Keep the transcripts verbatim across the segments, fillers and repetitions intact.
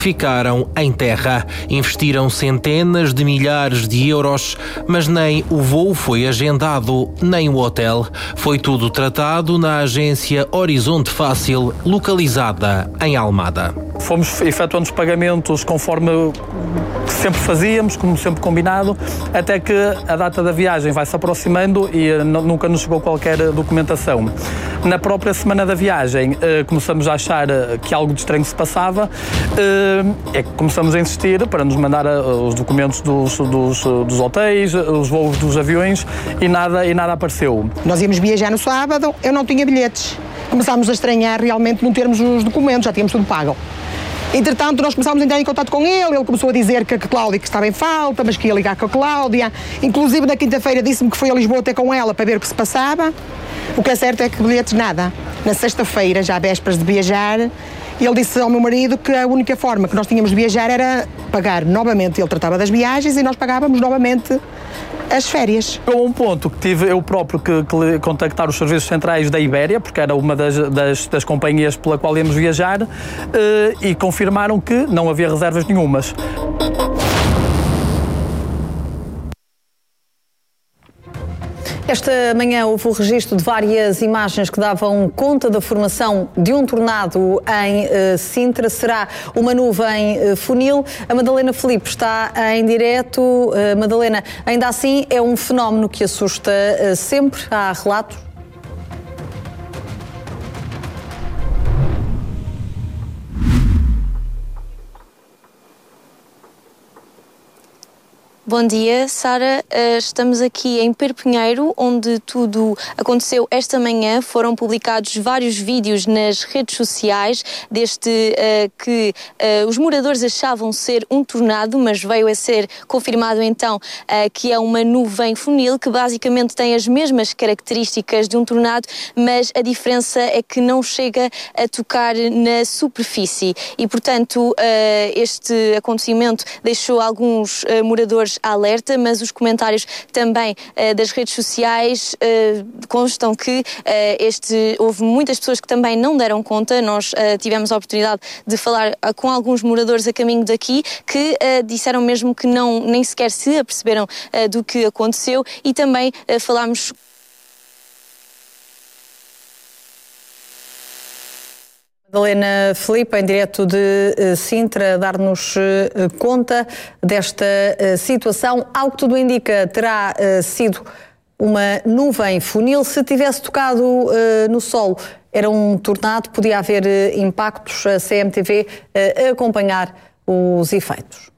ficaram em terra. Investiram centenas de milhares de euros, mas nem o voo foi agendado, nem o hotel. Foi tudo tratado na agência Horizonte Fácil, localizada em Almada. Fomos efetuando os pagamentos conforme sempre fazíamos, como sempre combinado, até que a data da viagem vai se aproximando e nunca nos chegou qualquer documentação. Na própria semana da viagem começamos a achar que algo de estranho se passava, é que começamos a insistir para nos mandar os documentos dos, dos, dos hotéis, os voos dos aviões e nada, e nada apareceu. Nós íamos viajar no sábado, eu não tinha bilhetes. Começámos a estranhar realmente não termos os documentos, já tínhamos tudo pago. Entretanto, nós começámos a entrar em contato com ele, ele começou a dizer que a Cláudia que estava em falta, mas que ia ligar com a Cláudia. Inclusive, na quinta-feira disse-me que foi a Lisboa ter com ela para ver o que se passava. O que é certo é que bilhetes nada. Na sexta-feira, já vésperas de viajar, ele disse ao meu marido que a única forma que nós tínhamos de viajar era pagar novamente. Ele tratava das viagens e nós pagávamos novamente as férias. Chegou um ponto que tive eu próprio que, que contactar os serviços centrais da Ibéria, porque era uma das, das, das companhias pela qual íamos viajar, eh, e confirmaram que não havia reservas nenhumas. Esta manhã houve o registro de várias imagens que davam conta da formação de um tornado em uh, Sintra. Será uma nuvem uh, funil. A Madalena Filipe está em direto. Uh, Madalena, ainda assim é um fenómeno que assusta uh, sempre. Há relatos? Bom dia, Sara. Estamos aqui em Perpinheiro, onde tudo aconteceu esta manhã. Foram publicados vários vídeos nas redes sociais deste uh, que uh, os moradores achavam ser um tornado, mas veio a ser confirmado então uh, que é uma nuvem funil que basicamente tem as mesmas características de um tornado, mas a diferença é que não chega a tocar na superfície e, portanto, uh, este acontecimento deixou alguns uh, moradores alerta, mas os comentários também uh, das redes sociais uh, constam que uh, este, houve muitas pessoas que também não deram conta. Nós uh, tivemos a oportunidade de falar uh, com alguns moradores a caminho daqui que uh, disseram mesmo que não, nem sequer se aperceberam uh, do que aconteceu e também uh, falámos Madalena Filipe, em direto de uh, Sintra, dar-nos uh, conta desta uh, situação. Ao que tudo indica, terá uh, sido uma nuvem funil. Se tivesse tocado uh, no solo, era um tornado, podia haver uh, impactos. A C M T V uh, a acompanhar os efeitos.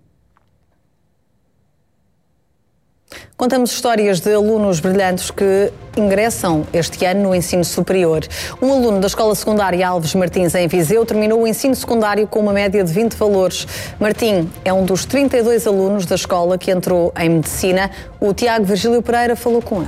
Contamos histórias de alunos brilhantes que ingressam este ano no ensino superior. Um aluno da Escola Secundária Alves Martins, em Viseu, terminou o ensino secundário com uma média de vinte valores. Martim é um dos trinta e dois alunos da escola que entrou em Medicina. O Tiago Virgílio Pereira falou com ele.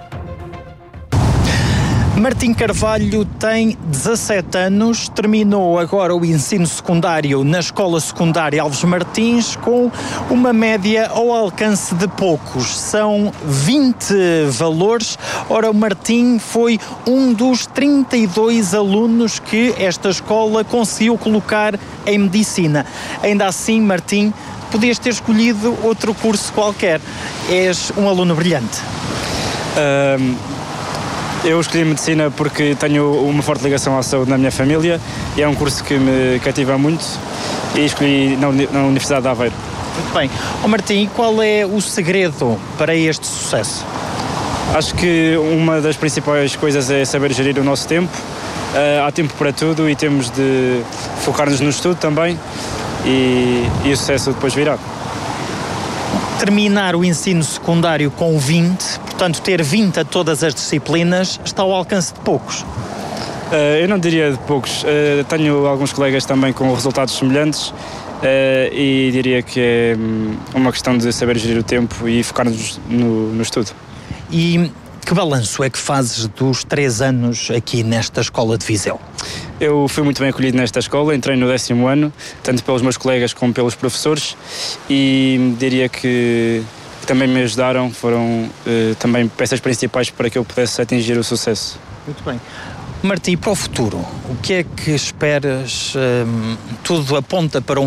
Martim Carvalho tem dezassete anos, terminou agora o ensino secundário na Escola Secundária Alves Martins com uma média ao alcance de poucos. São vinte valores. Ora, o Martim foi um dos trinta e dois alunos que esta escola conseguiu colocar em Medicina. Ainda assim, Martim, podias ter escolhido outro curso qualquer. És um aluno brilhante. Um... Eu escolhi Medicina porque tenho uma forte ligação à saúde na minha família e é um curso que me cativa muito e escolhi na Universidade de Aveiro. Muito bem. Oh, Martim, qual é o segredo para este sucesso? Acho que uma das principais coisas é saber gerir o nosso tempo. Uh, há tempo para tudo e temos de focar-nos no estudo também e, e o sucesso depois virá. Terminar o ensino secundário com vinte, portanto ter vinte a todas as disciplinas, está ao alcance de poucos? Uh, eu não diria de poucos. Uh, tenho alguns colegas também com resultados semelhantes uh, e diria que é uma questão de saber gerir o tempo e focar-nos no, no estudo. E que balanço é que fazes dos três anos aqui nesta escola de Viseu? Eu fui muito bem acolhido nesta escola, entrei no décimo ano, tanto pelos meus colegas como pelos professores e diria que também me ajudaram, foram uh, também peças principais para que eu pudesse atingir o sucesso. Muito bem. Martim, para o futuro, o que é que esperas? Um, tudo aponta para um